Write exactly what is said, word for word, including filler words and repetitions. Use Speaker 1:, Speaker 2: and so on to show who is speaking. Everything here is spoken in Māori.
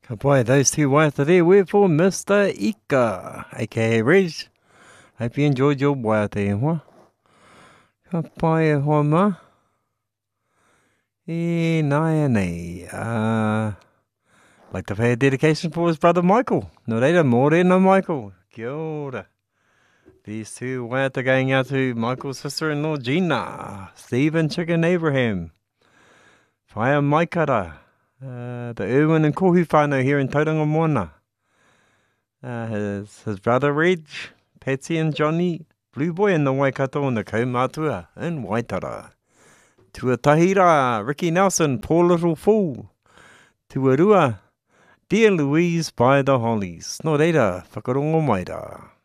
Speaker 1: Ka pai, those two waiata there were for Mister Ika, aka Reg. Hope you enjoyed your waiata e hoa. Ka pai e hoa ma. E nai nei. Uh, like to pay a dedication for his brother Michael. No reira, morena Michael. Kia ora. These two waiata going out to Michael's sister-in-law Gina, Stephen Chicken Abraham, Whaia Maikara, uh, the Irwin and Kohu whānau here in Tauranga Moana, uh, his, his brother Reg, Patsy and Johnny, Blue Boy and the Waikato and the Kaumātua in Waitara. Tuatahira, Ricky Nelson, Poor Little Fool. Tuarua, Dear Louise by the Hollies. Nō reira, whakarongo mai rā.